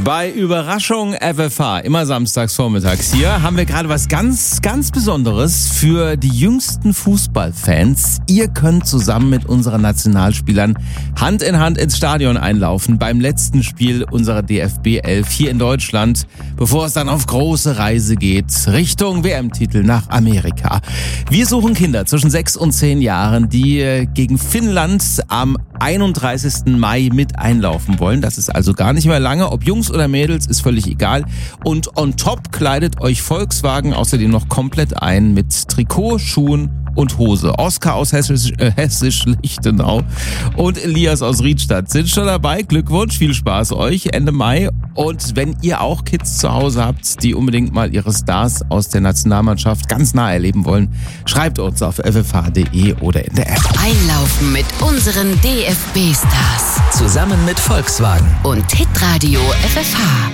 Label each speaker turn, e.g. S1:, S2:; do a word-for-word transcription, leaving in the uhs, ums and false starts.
S1: Bei Überraschung F F H, immer samstags vormittags hier, haben wir gerade was ganz, ganz Besonderes für die jüngsten Fußballfans. Ihr könnt zusammen mit unseren Nationalspielern Hand in Hand ins Stadion einlaufen beim letzten Spiel unserer D F B elf hier in Deutschland, bevor es dann auf große Reise geht, Richtung W M-Titel nach Amerika. Wir suchen Kinder zwischen sechs und zehn Jahren, die gegen Finnland am einunddreißigsten Mai mit einlaufen wollen. Das ist also gar nicht mehr lange. Ob Jungs oder Mädels, ist völlig egal. Und on top kleidet euch Volkswagen außerdem noch komplett ein mit Trikot, Schuhen und Hose. Oskar aus Hessisch, äh, Hessisch-Lichtenau und Elias aus Riedstadt sind schon dabei. Glückwunsch, viel Spaß euch Ende Mai. Und wenn ihr auch Kids zu Hause habt, die unbedingt mal ihre Stars aus der Nationalmannschaft ganz nah erleben wollen, schreibt uns auf f f h punkt d e oder in der App.
S2: Einlaufen mit unseren D F B-Stars.
S3: Zusammen mit Volkswagen
S2: Und Hitradio F F H.